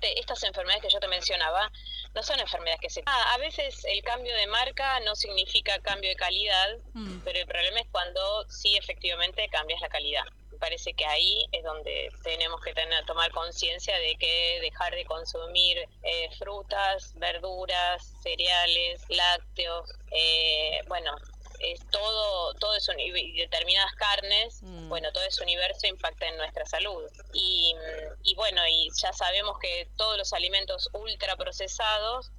justamente estas enfermedades que yo te mencionaba no son enfermedades que se... a veces el cambio de marca no significa cambio de calidad, pero el problema es cuando sí efectivamente cambias la calidad. Me parece que ahí es donde tenemos que tomar conciencia de que dejar de consumir frutas, verduras, cereales, lácteos, es todo es y determinadas carnes, todo ese universo impacta en nuestra salud. Y ya sabemos que todos los alimentos ultraprocesados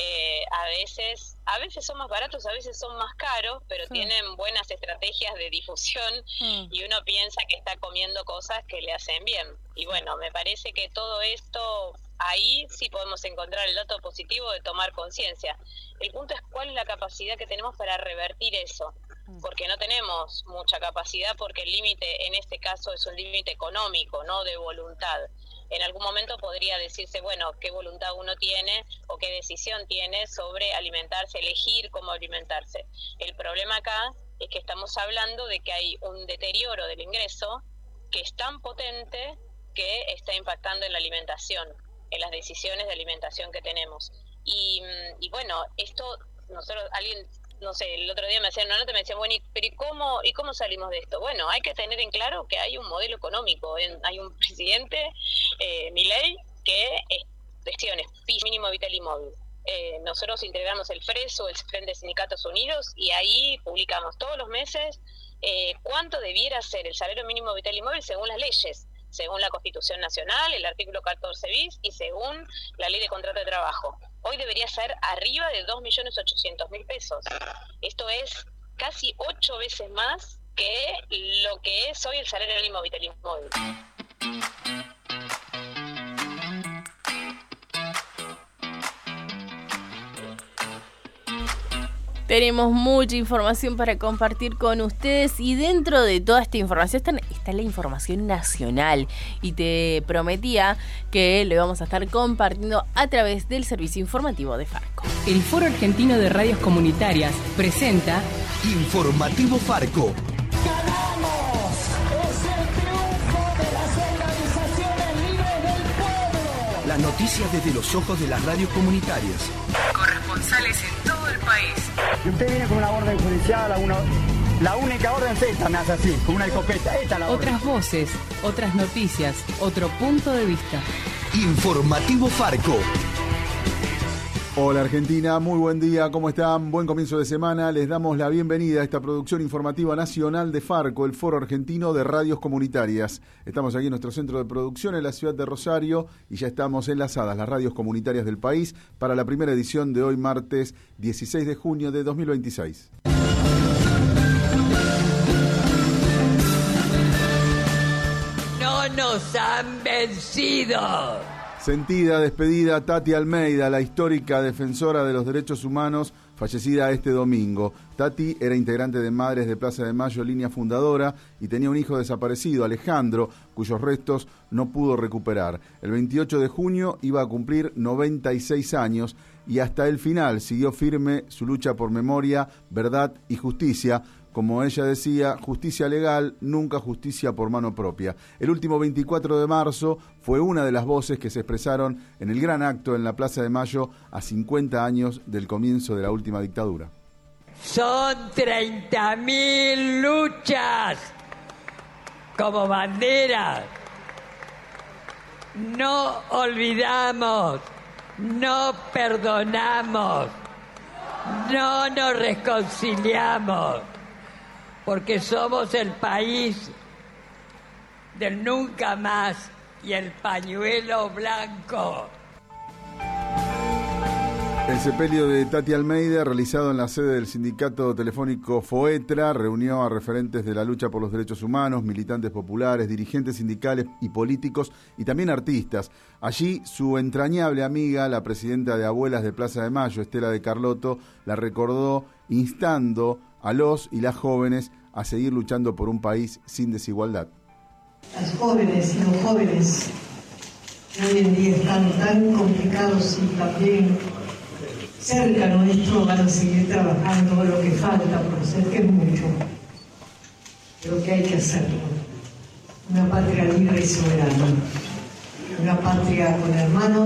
a veces son más baratos, a veces son más caros, pero tienen buenas estrategias de difusión y uno piensa que está comiendo cosas que le hacen bien. Y me parece que todo esto, ahí sí podemos encontrar el dato positivo de tomar conciencia. El punto es cuál es la capacidad que tenemos para revertir eso, porque no tenemos mucha capacidad, porque el límite en este caso es un límite económico, no de voluntad. En algún momento podría decirse, qué voluntad uno tiene o qué decisión tiene sobre alimentarse, elegir cómo alimentarse. El problema acá es que estamos hablando de que hay un deterioro del ingreso que es tan potente que está impactando en la alimentación, en las decisiones de alimentación que tenemos. Y esto, alguien, no sé, el otro día me hacían una nota y me decían, ¿y cómo salimos de esto? Hay que tener en claro que hay un modelo económico, hay un presidente, Milei, que cuestiones, piso mínimo vital y móvil. Nosotros integramos el FRESO, el Frente de Sindicatos Unidos, y ahí publicamos todos los meses cuánto debiera ser el salario mínimo vital y móvil según las leyes, según la Constitución Nacional, el artículo 14 bis, y según la Ley de Contrato de Trabajo. Hoy debería ser arriba de 2.800.000 pesos. Esto es casi 8 veces más que lo que es hoy el salario mínimo vital y móvil. Tenemos mucha información para compartir con ustedes y dentro de toda esta información está la información nacional y te prometía que lo vamos a estar compartiendo a través del servicio informativo de Farco. El Foro Argentino de Radios Comunitarias presenta Informativo Farco. ¡Ganamos! ¡Es el triunfo de las organizaciones libres del pueblo! Las noticias desde los ojos de las radios comunitarias. Corresponsales en todo el país. Y usted viene con una orden judicial, la única orden es esta, me hace así, con una escopeta. Esta es la orden. Otras voces, otras noticias, otro punto de vista. Informativo Farco. Hola Argentina, muy buen día, ¿cómo están? Buen comienzo de semana, les damos la bienvenida a esta producción informativa nacional de Farco, el Foro Argentino de Radios Comunitarias. Estamos aquí en nuestro centro de producción en la ciudad de Rosario y ya estamos enlazadas las radios comunitarias del país para la primera edición de hoy martes 16 de junio de 2026. ¡No nos han vencido! Sentida despedida Tati Almeida, la histórica defensora de los derechos humanos, fallecida este domingo. Tati era integrante de Madres de Plaza de Mayo, línea fundadora, y tenía un hijo desaparecido, Alejandro, cuyos restos no pudo recuperar. El 28 de junio iba a cumplir 96 años y hasta el final siguió firme su lucha por memoria, verdad y justicia. Como ella decía, justicia legal, nunca justicia por mano propia. El último 24 de marzo fue una de las voces que se expresaron en el gran acto en la Plaza de Mayo a 50 años del comienzo de la última dictadura. Son 30.000 luchas como bandera. No olvidamos, no perdonamos, no nos reconciliamos. Porque somos el país del nunca más y el pañuelo blanco. El sepelio de Tati Almeida, realizado en la sede del sindicato telefónico FOETRA, reunió a referentes de la lucha por los derechos humanos, militantes populares, dirigentes sindicales y políticos y también artistas. Allí su entrañable amiga, la presidenta de Abuelas de Plaza de Mayo, Estela de Carlotto, la recordó instando a los y las jóvenes a seguir luchando por un país sin desigualdad. Las jóvenes y los jóvenes que hoy en día están tan complicados y también cerca nuestro van a seguir trabajando lo que falta por hacer, que es mucho, pero que hay que hacerlo. Una patria libre y soberana, una patria con hermanos